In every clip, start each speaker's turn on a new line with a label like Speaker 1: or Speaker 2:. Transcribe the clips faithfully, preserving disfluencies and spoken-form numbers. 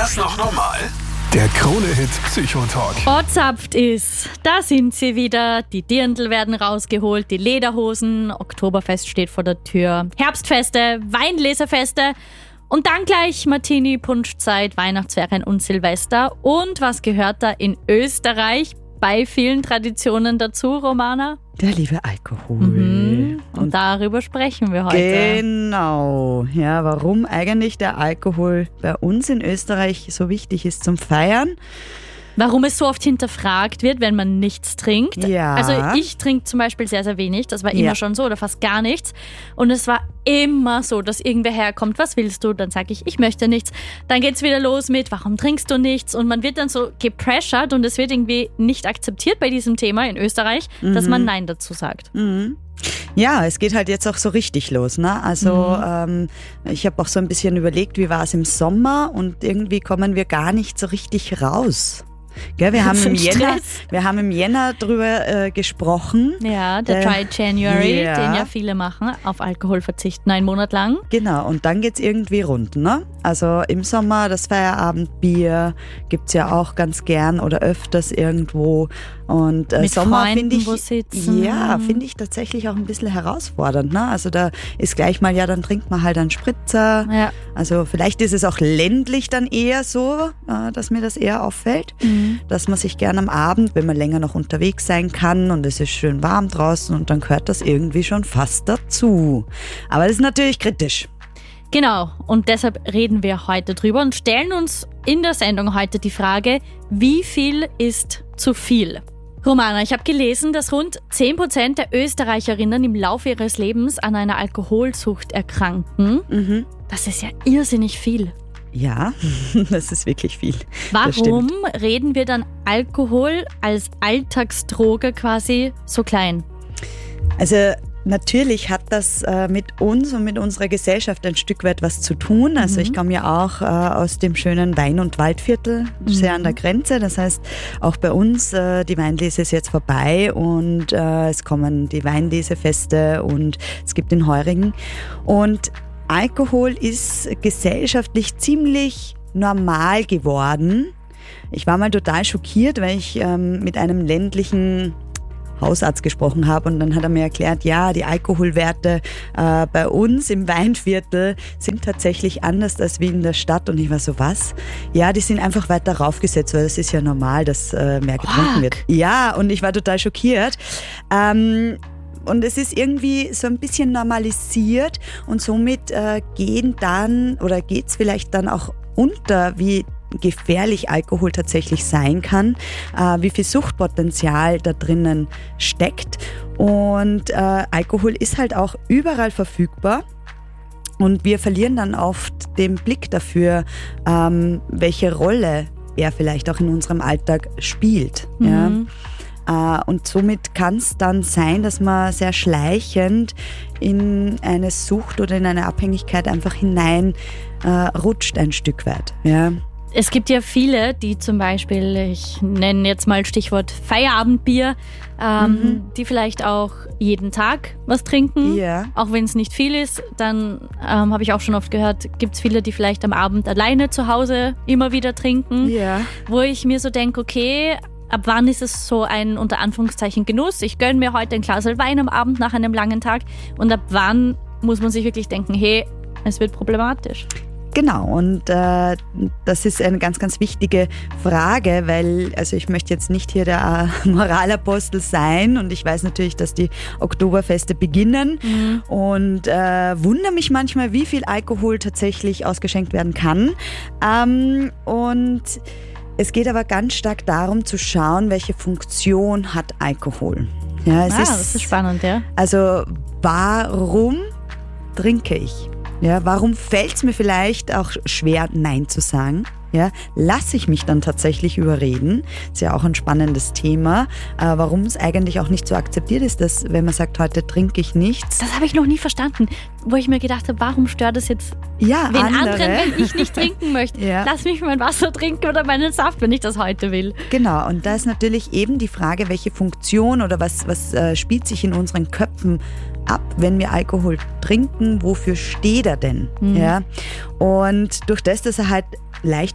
Speaker 1: das noch normal? Der Krone-Hit Psychotalk.
Speaker 2: Ozapft ist, da sind sie wieder. Die Dirndl werden rausgeholt, die Lederhosen. Oktoberfest steht vor der Tür. Herbstfeste, Weinleserfeste und dann gleich Martini, Punschzeit, Weihnachtsferien und Silvester. Und was gehört da in Österreich bei vielen Traditionen dazu, Romana?
Speaker 3: Der liebe Alkohol.
Speaker 2: Mhm. Und, und darüber sprechen wir heute.
Speaker 3: Genau. Ja, warum eigentlich der Alkohol bei uns in Österreich so wichtig ist zum Feiern.
Speaker 2: Warum es so oft hinterfragt wird, wenn man nichts trinkt.
Speaker 3: Ja.
Speaker 2: Also ich trinke zum Beispiel sehr, sehr wenig. Das war immer
Speaker 3: Ja.
Speaker 2: schon so oder fast gar nichts. Und es war immer so, dass irgendwer herkommt, was willst du? Dann sage ich, ich möchte nichts. Dann geht's wieder los mit, warum trinkst du nichts? Und man wird dann so gepressured und es wird irgendwie nicht akzeptiert bei diesem Thema in Österreich, mhm. dass man Nein dazu sagt.
Speaker 3: Mhm. Ja, es geht halt jetzt auch so richtig los, ne? Also
Speaker 2: Mhm.
Speaker 3: ähm, ich habe auch so ein bisschen überlegt, wie war es im Sommer und irgendwie kommen wir gar nicht so richtig raus. Gell, wir, haben im Jänner, wir haben im Jänner drüber äh, gesprochen.
Speaker 2: Ja, der
Speaker 3: Äh,
Speaker 2: Dry January,
Speaker 3: ja.
Speaker 2: den ja viele machen, auf Alkohol verzichten, einen Monat lang.
Speaker 3: Genau, und dann geht's irgendwie rund, ne? Also im Sommer das Feierabendbier gibt's ja auch ganz gern oder öfters irgendwo. Und äh,
Speaker 2: Mit
Speaker 3: Sommer
Speaker 2: Freunden
Speaker 3: finde ich,
Speaker 2: wo sitzen.
Speaker 3: ja, finde ich tatsächlich auch ein bisschen herausfordernd, ne? Also da ist gleich mal, ja, dann trinkt man halt einen Spritzer.
Speaker 2: Ja.
Speaker 3: Also vielleicht ist es auch ländlich dann eher so, äh, dass mir das eher auffällt,
Speaker 2: Mhm.
Speaker 3: dass man sich gern am Abend, wenn man länger noch unterwegs sein kann und es ist schön warm draußen und dann gehört das irgendwie schon fast dazu. Aber das ist natürlich kritisch.
Speaker 2: Genau, und deshalb reden wir heute drüber und stellen uns in der Sendung heute die Frage, wie viel ist zu viel? Romana, ich habe gelesen, dass rund zehn Prozent der Österreicherinnen im Laufe ihres Lebens an einer Alkoholsucht erkranken.
Speaker 3: Mhm.
Speaker 2: Das ist ja irrsinnig viel.
Speaker 3: Ja, das ist wirklich viel. Das
Speaker 2: Warum
Speaker 3: stimmt.
Speaker 2: reden wir dann Alkohol als Alltagsdroge quasi so klein?
Speaker 3: Also natürlich hat das äh, mit uns und mit unserer Gesellschaft ein Stück weit was zu tun. Also
Speaker 2: Mhm.
Speaker 3: ich komme ja auch äh, aus dem schönen Wein- und Waldviertel, sehr
Speaker 2: Mhm.
Speaker 3: an der Grenze. Das heißt, auch bei uns, äh, die Weinlese ist jetzt vorbei und äh, es kommen die Weinlesefeste und es gibt den Heurigen. Und Alkohol ist gesellschaftlich ziemlich normal geworden. Ich war mal total schockiert, weil ich ähm, mit einem ländlichen Hausarzt gesprochen habe und dann hat er mir erklärt, ja, die Alkoholwerte äh, bei uns im Weinviertel sind tatsächlich anders als wie in der Stadt. Und ich war so, was? Ja, die sind einfach weiter raufgesetzt, weil das ist ja normal, dass äh, mehr getrunken
Speaker 2: Fuck.
Speaker 3: wird. Ja, und ich war total schockiert. Ähm, Und es ist irgendwie so ein bisschen normalisiert und somit äh, gehen dann oder geht's vielleicht dann auch unter, wie gefährlich Alkohol tatsächlich sein kann, äh, wie viel Suchtpotenzial da drinnen steckt. Und äh, Alkohol ist halt auch überall verfügbar. Und wir verlieren dann oft den Blick dafür, ähm, welche Rolle er vielleicht auch in unserem Alltag spielt.
Speaker 2: Mhm.
Speaker 3: Ja. Und somit kann es dann sein, dass man sehr schleichend in eine Sucht oder in eine Abhängigkeit einfach hinein äh, rutscht ein Stück weit. Ja.
Speaker 2: Es gibt ja viele, die zum Beispiel, ich nenne jetzt mal Stichwort Feierabendbier, ähm,
Speaker 3: Mhm.
Speaker 2: die vielleicht auch jeden Tag was trinken,
Speaker 3: Ja.
Speaker 2: auch wenn es nicht viel ist. Dann ähm, habe ich auch schon oft gehört, gibt es viele, die vielleicht am Abend alleine zu Hause immer wieder trinken,
Speaker 3: Ja.
Speaker 2: wo ich mir so denke, okay, ab wann ist es so ein unter Anführungszeichen Genuss? Ich gönne mir heute ein Glas Wein am Abend nach einem langen Tag und ab wann muss man sich wirklich denken, hey, es wird problematisch.
Speaker 3: Genau, und äh, das ist eine ganz, ganz wichtige Frage, weil, also ich möchte jetzt nicht hier der äh, Moralapostel sein und ich weiß natürlich, dass die Oktoberfeste beginnen
Speaker 2: Mhm.
Speaker 3: und äh, wundere mich manchmal, wie viel Alkohol tatsächlich ausgeschenkt werden kann. Ähm, und es geht aber ganz stark darum zu schauen, welche Funktion hat Alkohol. Ja, es
Speaker 2: Ah, das ist spannend, ja.
Speaker 3: Also warum trinke ich? Ja, warum fällt es mir vielleicht auch schwer, Nein zu sagen? Ja, lasse ich mich dann tatsächlich überreden? Ist ja auch ein spannendes Thema, äh, warum es eigentlich auch nicht so akzeptiert ist, dass wenn man sagt, heute trinke ich nichts.
Speaker 2: Das habe ich noch nie verstanden, wo ich mir gedacht habe, warum stört das jetzt
Speaker 3: Ja,
Speaker 2: wen
Speaker 3: andere.
Speaker 2: anderen, wenn ich nicht trinken möchte?
Speaker 3: Ja.
Speaker 2: Lass mich mein Wasser trinken oder meinen Saft, wenn ich das heute will.
Speaker 3: Genau, und da ist natürlich eben die Frage, welche Funktion oder was, was äh, spielt sich in unseren Köpfen ab, wenn wir Alkohol trinken, wofür steht er denn?
Speaker 2: Mhm.
Speaker 3: Ja? Und durch das, dass er halt leicht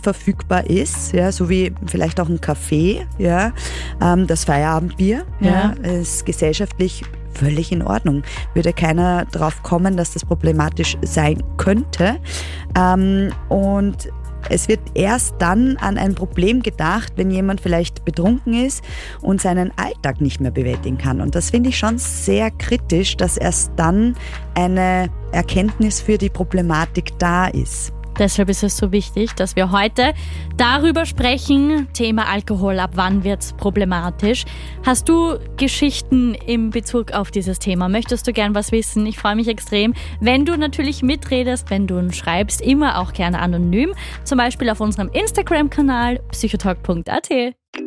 Speaker 3: verfügbar ist, ja, so wie vielleicht auch ein Kaffee, ja, ähm, das Feierabendbier, ja, ja, ist gesellschaftlich völlig in Ordnung. Würde keiner drauf kommen, dass das problematisch sein könnte. Ähm, und es wird erst dann an ein Problem gedacht, wenn jemand vielleicht betrunken ist und seinen Alltag nicht mehr bewältigen kann. Und das finde ich schon sehr kritisch, dass erst dann eine Erkenntnis für die Problematik da ist.
Speaker 2: Deshalb ist es so wichtig, dass wir heute darüber sprechen. Thema Alkohol, ab wann wird es problematisch? Hast du Geschichten in Bezug auf dieses Thema? Möchtest du gern was wissen? Ich freue mich extrem, wenn du natürlich mitredest, wenn du uns schreibst, immer auch gerne anonym. Zum Beispiel auf unserem Instagram-Kanal psychotalk punkt a t.